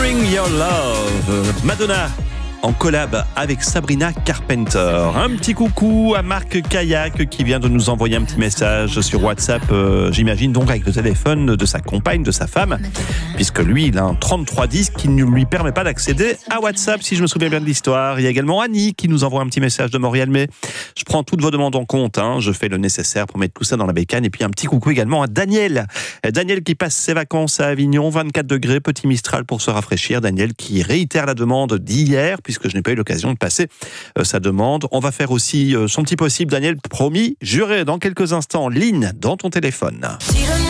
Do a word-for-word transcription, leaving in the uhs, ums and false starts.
Bring Your Love, Madonna en collab avec Sabrina Carpenter. Un petit coucou à Marc Kayak qui vient de nous envoyer un petit message sur WhatsApp, euh, j'imagine donc avec le téléphone de sa compagne, de sa femme, puisque lui il a un trente-trois dix qui ne lui permet pas d'accéder à WhatsApp, si je me souviens bien de l'histoire. Il y a également Annie qui nous envoie un petit message de Montréal, mais je prends toutes vos demandes en compte, hein. Je fais le nécessaire pour mettre tout ça dans la bécane. Et puis un petit coucou également à Daniel. Daniel qui passe ses vacances à Avignon, vingt-quatre degrés, petit Mistral pour se rafraîchir. Daniel qui réitère la demande d'hier, puisque je n'ai pas eu l'occasion de passer euh, sa demande. On va faire aussi euh, son petit possible, Daniel, promis, juré, dans quelques instants, Lynn, dans ton téléphone.